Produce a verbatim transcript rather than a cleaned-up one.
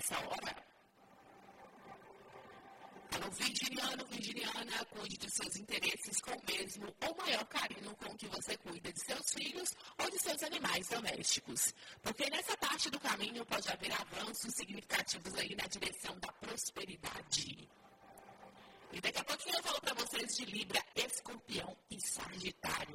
nessa hora. Então, virginiano, virginiana, cuide de seus interesses com o mesmo ou maior carinho com que você cuida de seus filhos ou de seus animais domésticos. Porque nessa parte do caminho pode haver avanços significativos aí na direção da prosperidade. E daqui a pouquinho eu falo para vocês de Libra, Escorpião e Sagitário.